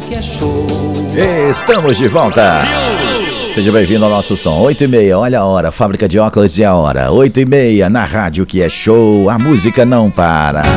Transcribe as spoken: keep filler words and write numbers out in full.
que é show. Estamos de volta. Seja bem-vindo ao nosso som. Oito e meia, olha a hora. Fábrica de óculos e a hora. Oito e meia na rádio que é show. A música não para.